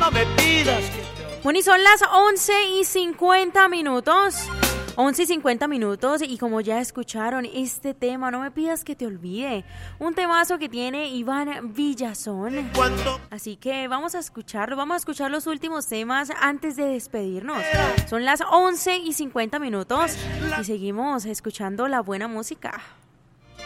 no me pidas que te olvide. Bueno, y son las 11:50. 11:50 y como ya escucharon este tema, No me pidas que te olvide, un temazo que tiene Iván Villazón. Así que vamos a escuchar los últimos temas antes de despedirnos. Son las 11:50 y seguimos escuchando la buena música.